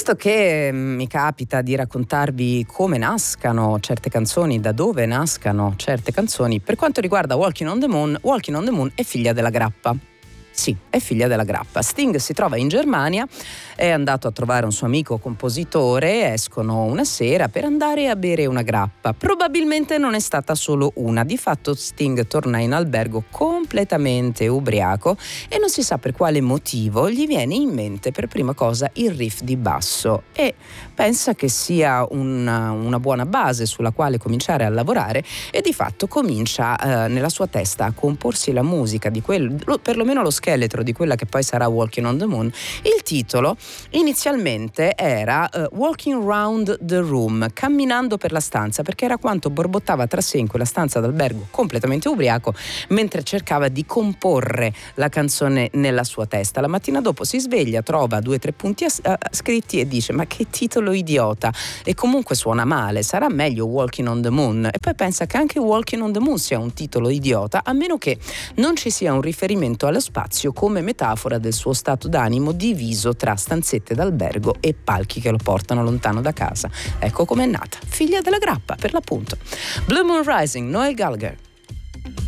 Visto che mi capita di raccontarvi come nascano certe canzoni, da dove nascano certe canzoni, per quanto riguarda Walking on the Moon è figlia della grappa. Sì, è figlia della grappa. Sting si trova in Germania, è andato a trovare un suo amico compositore, escono una sera per andare a bere una grappa. Probabilmente non è stata solo una, di fatto Sting torna in albergo completamente ubriaco e non si sa per quale motivo gli viene in mente per prima cosa il riff di basso e pensa che sia una buona base sulla quale cominciare a lavorare e di fatto comincia nella sua testa a comporsi la musica di perlomeno lo scheletro di quella che poi sarà Walking on the Moon. Il titolo inizialmente era Walking Round the Room, camminando per la stanza, perché era quanto borbottava tra sé in quella stanza d'albergo completamente ubriaco mentre cercava di comporre la canzone nella sua testa. La mattina dopo si sveglia, trova 2 o 3 punti scritti e dice: ma che titolo idiota, e comunque suona male, sarà meglio Walking on the Moon. E poi pensa che anche Walking on the Moon sia un titolo idiota, a meno che non ci sia un riferimento allo spazio come metafora del suo stato d'animo diviso tra stanzette d'albergo e palchi che lo portano lontano da casa. Ecco com'è nata, figlia della grappa per l'appunto. Blue Moon Rising, Noel Gallagher.